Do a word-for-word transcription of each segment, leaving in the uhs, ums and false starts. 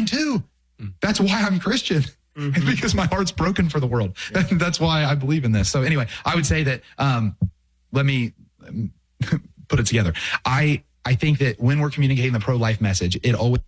mine too. That's why I'm Christian. Mm-hmm. It's because my heart's broken for the world. Yeah. That's why I believe in this. So anyway, I would say that, um, let me put it together. I, I think that when we're communicating the pro-life message, it always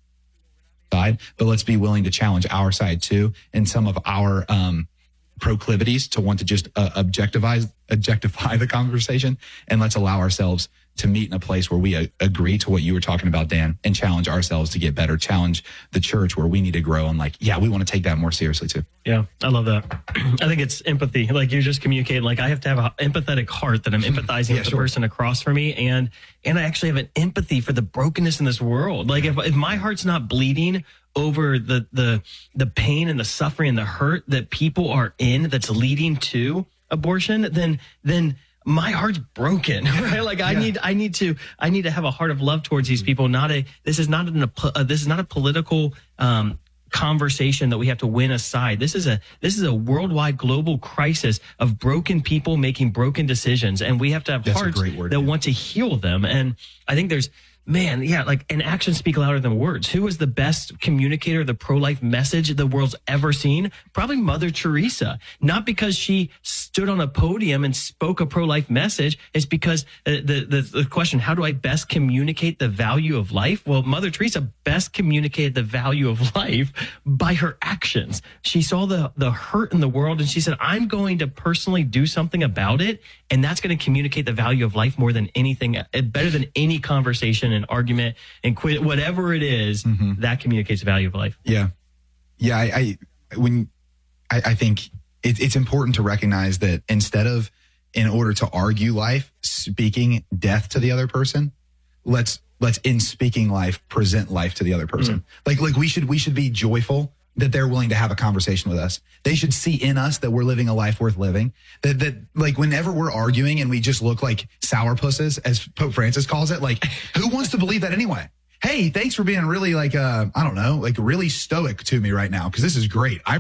side, but let's be willing to challenge our side too, and some of our, um, proclivities to want to just uh, objectify, objectify the conversation. And let's allow ourselves to meet in a place where we uh, agree to what you were talking about, Dan, and challenge ourselves to get better, challenge the church where we need to grow. And like, yeah, we want to take that more seriously too. Yeah, I love that. I think it's empathy. Like you're just communicating, like I have to have an empathetic heart that I'm empathizing yeah, with sure. the person across from me. And, and I actually have an empathy for the brokenness in this world. Like if, if my heart's not bleeding over the, the, the pain and the suffering and the hurt that people are in that's leading to abortion, then, then, my heart's broken, right? Like I yeah. need, I need to, I need to have a heart of love towards these people. Not a, this is not an, a, this is not a political, um, conversation that we have to win aside. This is a, this is a worldwide global crisis of broken people making broken decisions. And we have to have That's hearts word, that yeah. want to heal them. And I think there's, man, yeah, like, and actions speak louder than words. Who was the best communicator of the pro-life message the world's ever seen? Probably Mother Teresa. Not because she stood on a podium and spoke a pro-life message. It's because uh, the, the, the question, how do I best communicate the value of life? Well, Mother Teresa best communicated the value of life by her actions. She saw the, the hurt in the world and she said, I'm going to personally do something about it. And that's going to communicate the value of life more than anything, better than any conversation and argument and quit, whatever it is, mm-hmm. that communicates the value of life. Yeah. Yeah. I, I when I, I think it, it's important to recognize that instead of, in order to argue life, speaking death to the other person, let's, let's in speaking life, present life to the other person. Mm-hmm. Like, like we should, we should be joyful that they're willing to have a conversation with us. They should see in us that we're living a life worth living. That, that like whenever we're arguing and we just look like sourpusses, as Pope Francis calls it, like who wants to believe that anyway? Hey, thanks for being really like, uh, I don't know, like really stoic to me right now. Cause this is great. I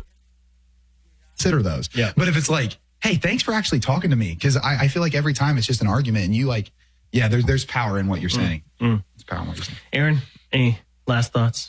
consider those. Yeah. But if it's like, hey, thanks for actually talking to me. Cause I, I feel like every time it's just an argument and you like, yeah, there's, there's power in what you're saying. Mm. Mm. There's power in what you're saying. Aaron, any last thoughts?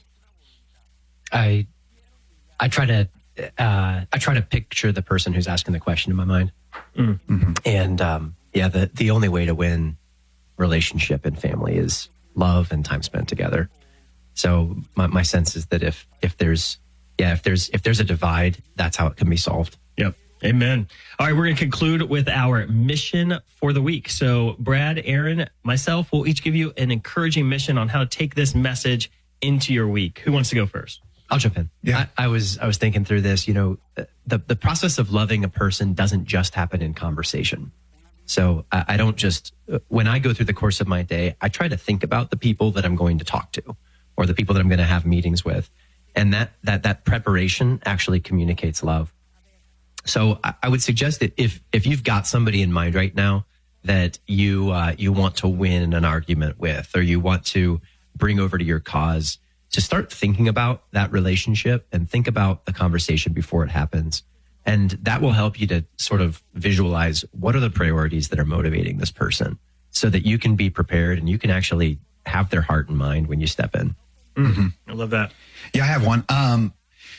I, I try to, uh, I try to picture the person who's asking the question in my mind. Mm. Mm-hmm. And, um, yeah, the, the only way to win relationship and family is love and time spent together. So my, my sense is that if, if there's, yeah, if there's, if there's a divide, that's how it can be solved. Yep. Amen. All right. We're going to conclude with our mission for the week. So Brad, Aaron, myself will each give you an encouraging mission on how to take this message into your week. Who wants to go first? I'll jump in. Yeah. I, I was I was thinking through this. You know, the the process of loving a person doesn't just happen in conversation. So I, I don't just when I go through the course of my day, I try to think about the people that I'm going to talk to, or the people that I'm going to have meetings with, and that that that preparation actually communicates love. So I, I would suggest that if if you've got somebody in mind right now that you uh, you want to win an argument with, or you want to bring over to your cause, to start thinking about that relationship and think about the conversation before it happens. And that will help you to sort of visualize what are the priorities that are motivating this person so that you can be prepared and you can actually have their heart and mind when you step in. Mm-hmm. I love that. Yeah, I have one. Um,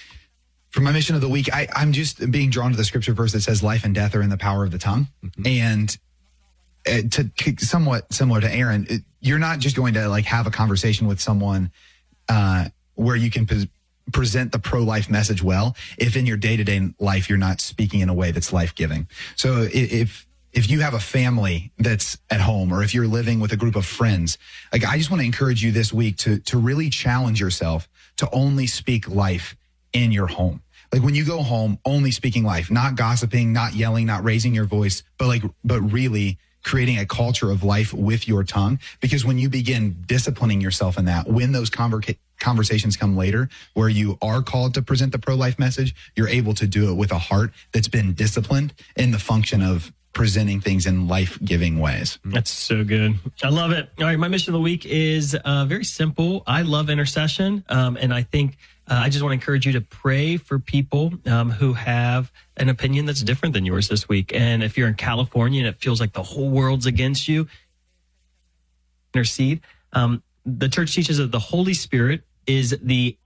for my mission of the week, I, I'm just being drawn to the scripture verse that says life and death are in the power of the tongue. Mm-hmm. And uh, to somewhat similar to Aaron, it, you're not just going to like have a conversation with someone Uh, where you can pre- present the pro-life message well, if in your day-to-day life you're not speaking in a way that's life-giving. So if if you have a family that's at home, or if you're living with a group of friends, like I just want to encourage you this week to to really challenge yourself to only speak life in your home. Like when you go home, only speaking life, not gossiping, not yelling, not raising your voice, but like but really creating a culture of life with your tongue. Because when you begin disciplining yourself in that, when those conver- conversations come later where you are called to present the pro-life message, you're able to do it with a heart that's been disciplined in the function of presenting things in life-giving ways. That's so good. I love it. All right. My mission of the week is uh, very simple. I love intercession. Um, and I think uh, I just want to encourage you to pray for people um, who have an opinion that's different than yours this week. And if you're in California and it feels like the whole world's against you, intercede. Um, the church teaches that the Holy Spirit is the